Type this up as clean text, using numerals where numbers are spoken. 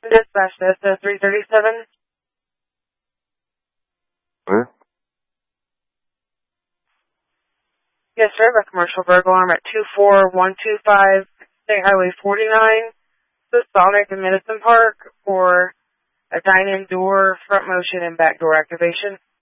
Dispatch this to 337. Huh? Yes, sir. A commercial burglar alarm at 24125 State Highway 49, the Sonic and Medicine Park, for a dine-in door, front motion, and back door activation.